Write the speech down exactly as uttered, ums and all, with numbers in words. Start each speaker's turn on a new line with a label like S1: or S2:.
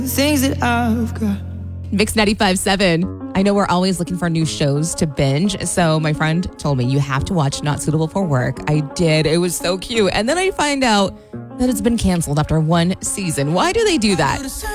S1: things that I've got.
S2: Mix ninety-five point seven. I know we're always looking for new shows to binge. So my friend told me, you have to watch Not Suitable for Work. I did. It was so cute. And then I find out that it's been canceled after one season. Why do they do that?